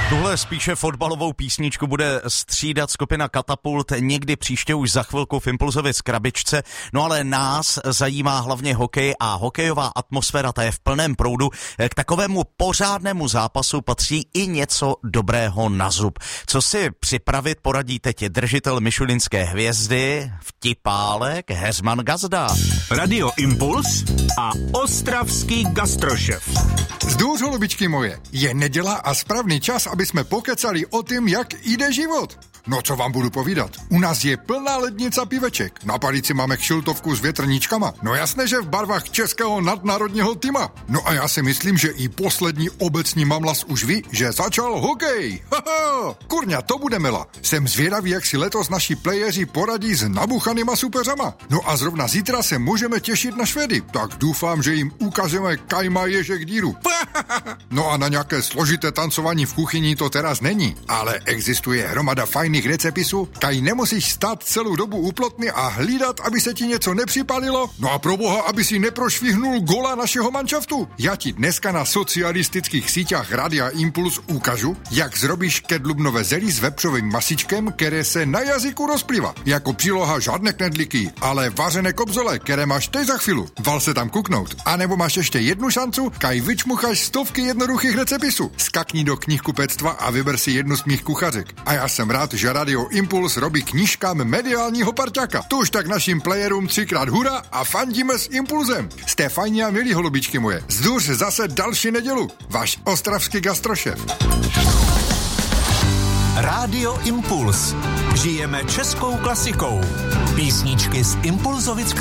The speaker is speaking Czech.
Tuhle spíše fotbalovou písničku bude střídat skupina Katapult někdy příště, už za chvilku v Impulzově Skrabičce. No ale nás zajímá hlavně hokej a hokejová atmosféra, ta je v plném proudu. K takovému pořádnému zápasu patří i něco dobrého na zub. Co si připravit, poradí teď držitel michelinské hvězdy, vtipálek Heřman Gazda. Radio Impuls a ostravský gastrošef. Zdůř, holubičky moje, je neděla a správný čas, aby jsme pokecali o tom, jak jde život. No co vám budu povídat? U nás je plná lednica piveček. Na palici máme kšiltovku s větrníčkama. No jasné, že v barvách českého nadnárodního týma. No a já si myslím, že i poslední obecní mamlas už ví, že začal hokej. Haha, kurňa, to bude mela. Jsem zvědavý, jak si letos naši playeři poradí s nabuchanýma superzama. No a zrovna zítra se můžeme těšit na Švédy. Tak doufám, že jim ukážeme kajma ježek díru. No a na nějaké složité tancování v kuchyni to teraz není, ale existuje hromada fajných recepisů, kaj nemusíš stát celou dobu u plotny a hlídat, aby se ti něco nepřipalilo, no a proboha, aby si neprošvihnul gola našeho manšaftu. Já ti dneska na socialistických síťach Radia Impuls ukážu, jak zrobíš kedlubnové zelí s vepřovým masičkem, které se na jazyku rozplýva. Jako příloha žádné knedlíky, ale vařené kobzole, které máš teď za chvíli. Val se tam kuknout. A nebo máš ještě jednu šancu, kaj vyčmucháš stovky jednoduchých recepisů. Skakni do knihkupectva a vyber si jednu z mých kuchařek. A já jsem rád, že Radio Impuls robí knížkám mediálního parťáka. To už tak našim playerům 3krát hurá a fandíme s Impulzem. Jste fajní a milí, holubičky moje. Zdůř zase další nedělu. Váš ostravský gastrošef. Radio Impuls. Žijeme českou klasikou. Písničky z Impulzovic